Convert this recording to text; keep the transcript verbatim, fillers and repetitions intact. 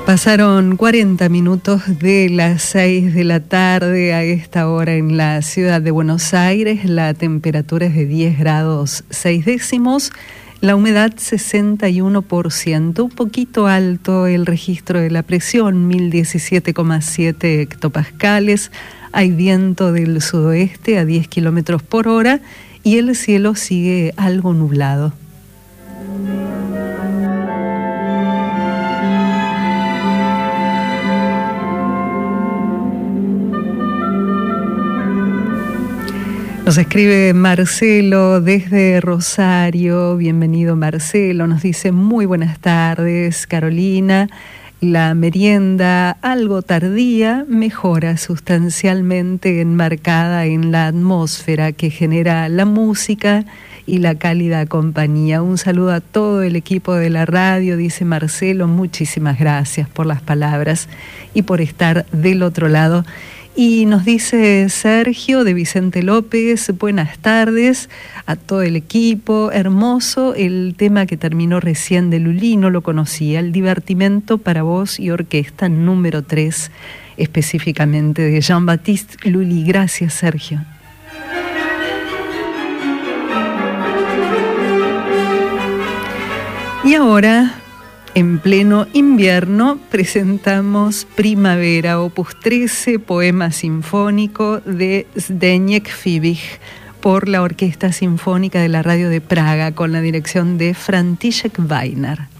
Pasaron cuarenta minutos de las seis de la tarde a esta hora en la ciudad de Buenos Aires. La temperatura es de diez grados seis décimos, la humedad sesenta y uno por ciento, un poquito alto el registro de la presión, mil diecisiete coma siete hectopascales. Hay viento del sudoeste a diez kilómetros por hora y el cielo sigue algo nublado. Nos escribe Marcelo desde Rosario. Bienvenido, Marcelo. Nos dice muy buenas tardes, Carolina. La merienda, algo tardía, mejora sustancialmente enmarcada en la atmósfera que genera la música y la cálida compañía. Un saludo a todo el equipo de la radio, dice Marcelo. Muchísimas gracias por las palabras y por estar del otro lado. Y nos dice Sergio de Vicente López, buenas tardes a todo el equipo, hermoso el tema que terminó recién de Lully, no lo conocía, el divertimento para voz y orquesta número tres, específicamente de Jean-Baptiste Lully. Gracias, Sergio. Y ahora, en pleno invierno, presentamos Primavera, opus trece, poema sinfónico de Zdeněk Fibich, por la Orquesta Sinfónica de la Radio de Praga, con la dirección de František Weiner.